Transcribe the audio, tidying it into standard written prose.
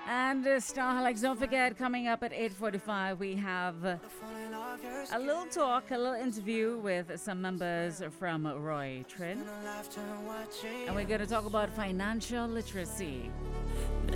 And Star Alex, don't forget, coming up at 8:45, we have a little talk, a little interview with some members from Roy Trin. And we're going to talk about financial literacy.